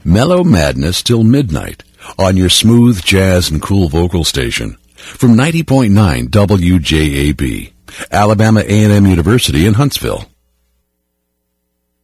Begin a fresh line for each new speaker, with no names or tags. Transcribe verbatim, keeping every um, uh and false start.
Mellow Madness till midnight on your smooth jazz and cool vocal station from ninety point nine W J A B, Alabama A and M University in Huntsville.